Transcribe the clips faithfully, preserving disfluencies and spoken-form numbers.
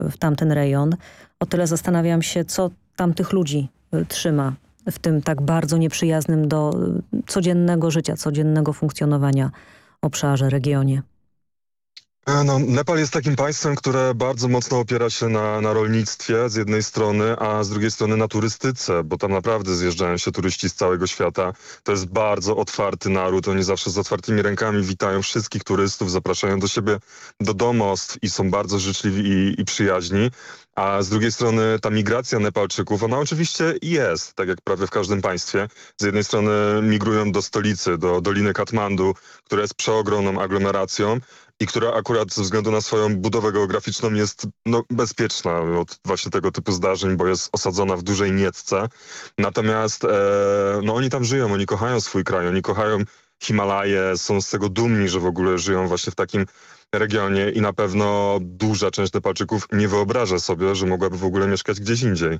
w tamten rejon. O tyle zastanawiam się, co tamtych ludzi trzyma w tym tak bardzo nieprzyjaznym do codziennego życia, codziennego funkcjonowania obszarze, regionie. No, Nepal jest takim państwem, które bardzo mocno opiera się na, na rolnictwie z jednej strony, a z drugiej strony na turystyce, bo tam naprawdę zjeżdżają się turyści z całego świata. To jest bardzo otwarty naród, oni zawsze z otwartymi rękami witają wszystkich turystów, zapraszają do siebie do domostw i są bardzo życzliwi i, i przyjaźni. A z drugiej strony ta migracja Nepalczyków, ona oczywiście jest, tak jak prawie w każdym państwie. Z jednej strony migrują do stolicy, do Doliny Katmandu, która jest przeogromną aglomeracją i która akurat ze względu na swoją budowę geograficzną jest no, bezpieczna od właśnie tego typu zdarzeń, bo jest osadzona w dużej nietce. Natomiast e, no, oni tam żyją, oni kochają swój kraj, oni kochają Himalaje, są z tego dumni, że w ogóle żyją właśnie w takim regionie i na pewno duża część Nepalczyków nie wyobraża sobie, że mogłaby w ogóle mieszkać gdzieś indziej.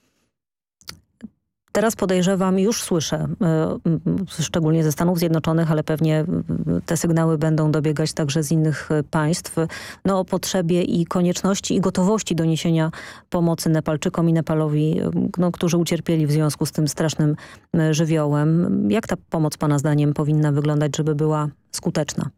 Teraz podejrzewam, już słyszę, y, szczególnie ze Stanów Zjednoczonych, ale pewnie te sygnały będą dobiegać także z innych państw, no, o potrzebie i konieczności i gotowości do niesienia pomocy Nepalczykom i Nepalowi, no, którzy ucierpieli w związku z tym strasznym żywiołem. Jak ta pomoc pana zdaniem powinna wyglądać, żeby była skuteczna?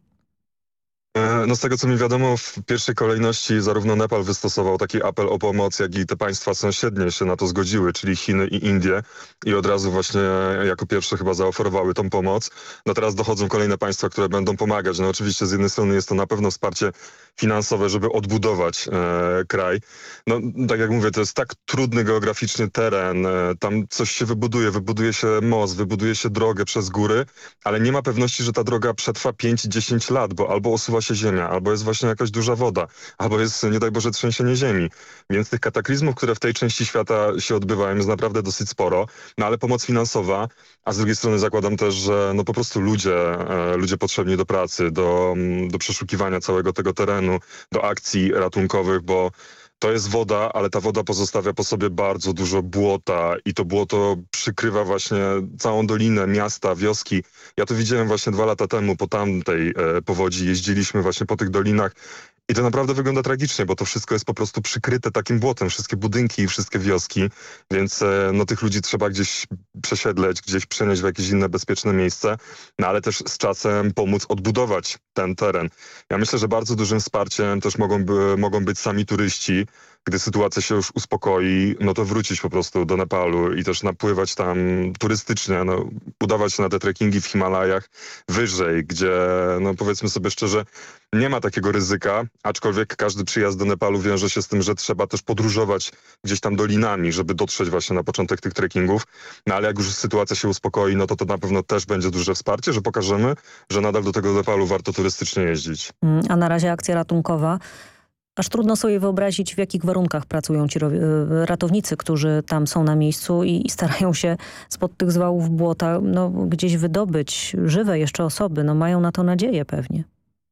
No z tego co mi wiadomo, w pierwszej kolejności zarówno Nepal wystosował taki apel o pomoc, jak i te państwa sąsiednie się na to zgodziły, czyli Chiny i Indie i od razu właśnie jako pierwsze chyba zaoferowały tą pomoc. No teraz dochodzą kolejne państwa, które będą pomagać. No oczywiście z jednej strony jest to na pewno wsparcie finansowe, żeby odbudować e, kraj. No tak jak mówię, to jest tak trudny geograficznie teren, e, tam coś się wybuduje, wybuduje się most, wybuduje się drogę przez góry, ale nie ma pewności, że ta droga przetrwa pięć dziesięć lat, bo albo osuwa się ziemia, albo jest właśnie jakaś duża woda, albo jest, nie daj Boże, trzęsienie ziemi. Więc tych kataklizmów, które w tej części świata się odbywają, jest naprawdę dosyć sporo, no ale pomoc finansowa, a z drugiej strony zakładam też, że no po prostu ludzie, e, ludzie potrzebni do pracy, do, do przeszukiwania całego tego terenu, do akcji ratunkowych, bo to jest woda, ale ta woda pozostawia po sobie bardzo dużo błota i to błoto przykrywa właśnie całą dolinę, miasta, wioski. Ja to widziałem właśnie dwa lata temu po tamtej e, powodzi. Jeździliśmy właśnie po tych dolinach i to naprawdę wygląda tragicznie, bo to wszystko jest po prostu przykryte takim błotem, wszystkie budynki i wszystkie wioski, więc e, no tych ludzi trzeba gdzieś przesiedleć, gdzieś przenieść w jakieś inne bezpieczne miejsce, no ale też z czasem pomóc odbudować ten teren. Ja myślę, że bardzo dużym wsparciem też mogą, by, mogą być sami turyści. Gdy sytuacja się już uspokoi, no to wrócić po prostu do Nepalu i też napływać tam turystycznie, no, udawać się na te trekkingi w Himalajach wyżej, gdzie no powiedzmy sobie szczerze, nie ma takiego ryzyka, aczkolwiek każdy przyjazd do Nepalu wiąże się z tym, że trzeba też podróżować gdzieś tam dolinami, żeby dotrzeć właśnie na początek tych trekkingów. No ale jak już sytuacja się uspokoi, no to to na pewno też będzie duże wsparcie, że pokażemy, że nadal do tego Nepalu warto turystycznie jeździć. A na razie akcja ratunkowa. Aż trudno sobie wyobrazić, w jakich warunkach pracują ci ratownicy, którzy tam są na miejscu i starają się spod tych zwałów błota no, gdzieś wydobyć żywe jeszcze osoby. No, mają na to nadzieję pewnie.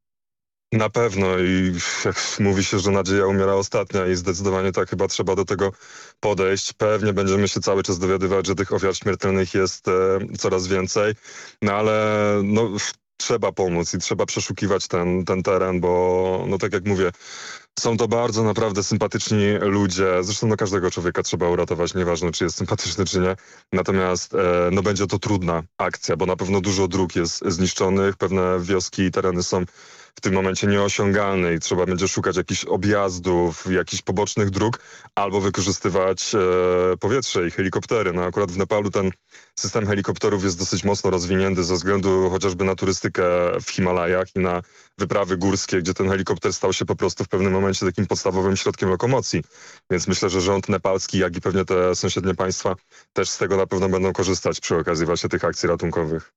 Na pewno i jak mówi się, że nadzieja umiera ostatnia i zdecydowanie tak chyba trzeba do tego podejść. Pewnie będziemy się cały czas dowiadywać, że tych ofiar śmiertelnych jest e, coraz więcej, no ale no, trzeba pomóc i trzeba przeszukiwać ten, ten teren, bo no tak jak mówię, są to bardzo naprawdę sympatyczni ludzie. Zresztą no, każdego człowieka trzeba uratować, nieważne czy jest sympatyczny czy nie. Natomiast e, no, będzie to trudna akcja, bo na pewno dużo dróg jest zniszczonych, pewne wioski i tereny są w tym momencie nieosiągalne i trzeba będzie szukać jakichś objazdów, jakichś pobocznych dróg albo wykorzystywać e, powietrze i helikoptery. No akurat w Nepalu ten system helikopterów jest dosyć mocno rozwinięty ze względu chociażby na turystykę w Himalajach i na wyprawy górskie, gdzie ten helikopter stał się po prostu w pewnym momencie takim podstawowym środkiem lokomocji. Więc myślę, że rząd nepalski, jak i pewnie te sąsiednie państwa też z tego na pewno będą korzystać przy okazji właśnie tych akcji ratunkowych.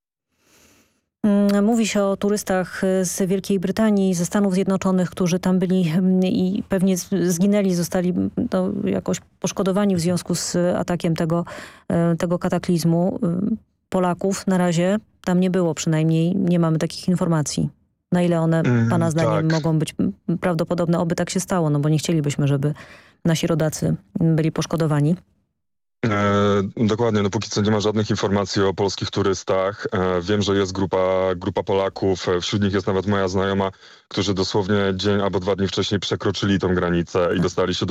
Mówi się o turystach z Wielkiej Brytanii, ze Stanów Zjednoczonych, którzy tam byli i pewnie zginęli, zostali no, jakoś poszkodowani w związku z atakiem tego, tego kataklizmu. Polaków na razie tam nie było, przynajmniej nie mamy takich informacji. Na ile one pana zdaniem tak. mogą być prawdopodobne, oby tak się stało, no bo nie chcielibyśmy, żeby nasi rodacy byli poszkodowani. E, dokładnie, no póki co nie ma żadnych informacji o polskich turystach. E, wiem, że jest grupa, grupa Polaków, e, wśród nich jest nawet moja znajoma, którzy dosłownie dzień albo dwa dni wcześniej przekroczyli tą granicę i dostali się do